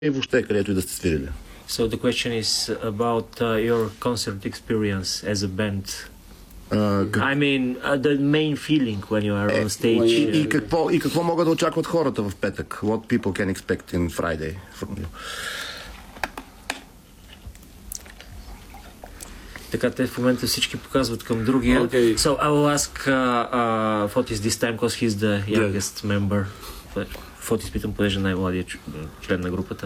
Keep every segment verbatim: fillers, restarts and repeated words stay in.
и въобще където и да сте свирили. So the question is about uh, your concert experience as a band. Uh, как... I mean, uh, the main feeling when you are е, on stage. И, и, какво, и какво могат да очакват хората в петък? What people can expect in Friday from you? Така, те в момента всички показват към другия. Okay. So I will ask uh, uh, Fotis this time, because he's the youngest yeah. member. Fotis питам, понеже най-младият член на групата.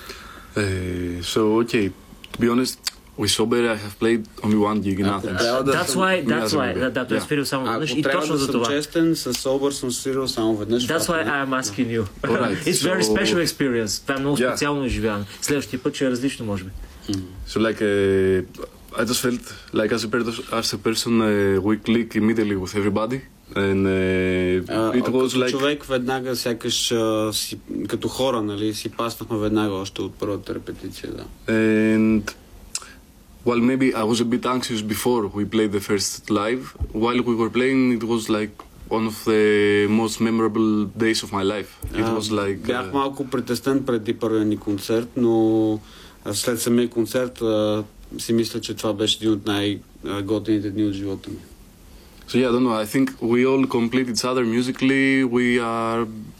Uh, so, okay, to be honest, with Sober I have played only one gig in Athens. That's why, that's why, да, да, той е свирил само веднъж и точно за това. Ако трябва да съм честен, с Sober съм свирил само веднъж. That's why I'm asking you. Right. It's very so, special experience. Това е много yeah. специално изживяване. Следващия път ще е различно, може би. Mm. So like, uh, I just felt like as a, per- as a person uh, we click immediately with everybody. And uh, it was like... човек веднага сякаш uh, си, като хора, нали, си паснахме веднага още от първата репетиция, да. And well, maybe I was a bit anxious before we played the first live. While we were playing, it was like one of the most memorable days of my life. It uh, was like... Бях uh, малко притеснен преди първия ни концерт, но след самия концерт uh, си мисля, че това беше един от най-готините дни от живота ми. So yeah, I don't know. I think we all complete each other musically. We are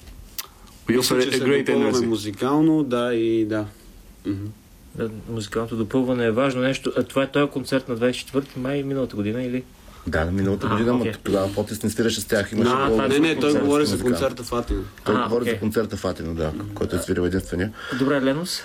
we offer a great energy. Музикално, да и да. Да, музикалното допълване е важно нещо. А това е този концерт на двадесет и четвърти май миналата година или? Да, на миналата а, година, okay. но тогава Фотис не свираше с тях. Имаше а, това, не, не, той говори за концерта в Атина. Той а, говори okay. за концерта в Атина, да, mm-hmm. който е свирил единствения. Добре, Ленос?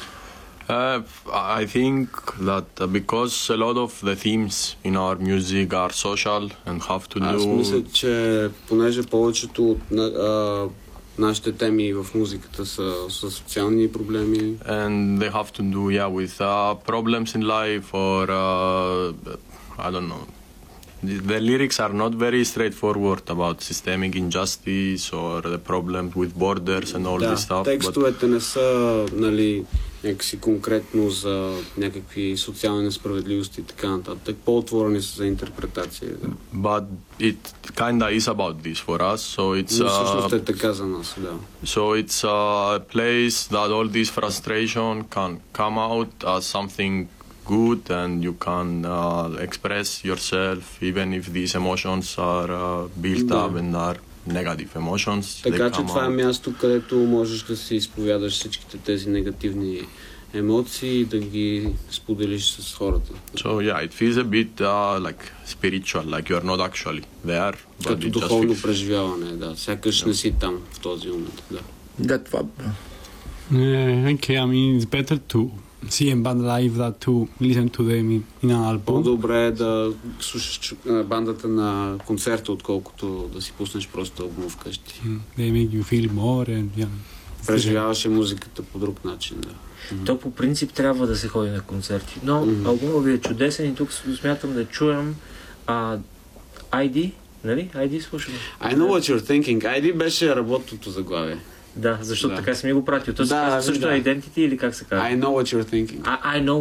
Uh, I think that uh, because a lot of the themes in our music are social and have to do... Аз мисля, че понеже повечето от uh, нашите теми в музиката са, са социални проблеми. And they have to do, yeah, with uh, problems in life or, uh, I don't know. The, the lyrics are not very straightforward about systemic injustice or the problems with borders and all да, this stuff. Текстовете but... не са, нали, някакси конкретно за някакви социални несправедливости и така нататък. По-отворени са за интерпретация. Да. But it kinda is about this for us, so it's... Но всъщност uh, е така за нас, да. So it's uh, a place that all this frustration can come out as something good and you can uh, express yourself even if these emotions are uh, built да. up and are negative emotions. Така че това out. Е място, където можеш да си изповядаш всичките тези негативни емоции и да ги споделиш с хората. So yeah, it feels a bit uh, like spiritual, like you are not actually there. But като духовно преживяване, да. Сякаш yeah. не си там в този момент, да. Да, това... Yeah, okay, I mean, it's better to see a band live than to listen to them in, in an album. По-добре е да слушаш бандата на концерта, отколкото да си пуснеш просто албум вкъщи. Mm, they make you feel more and, yeah. Преживяваше музиката по друг начин, да. То по принцип трябва да се ходи на концерти. Но mm-hmm. албумът ви е чудесен и тук смятам да чуем а, ай ди, нали? ай ди слушаме. I know what you're thinking. ай ди беше работното заглавие. Да, защото да. Така си ми го пратил. То се да, казва също да. Identity или как се казва? I know what you're thinking. I, I know